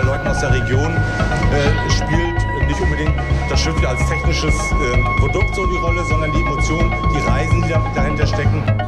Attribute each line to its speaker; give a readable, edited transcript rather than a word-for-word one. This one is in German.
Speaker 1: Leuten aus der Region spielt nicht unbedingt das Schiff als technisches Produkt so die Rolle, sondern die Emotionen, die Reisen, die dahinter stecken.